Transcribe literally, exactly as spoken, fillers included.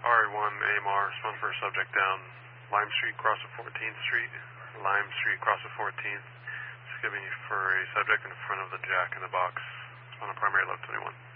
R A one, A M R, respond for a subject down Lime Street, cross of fourteenth Street. Lime Street, cross of fourteenth. It's giving you for a subject in front of the jack in the box on a primary left twenty-one.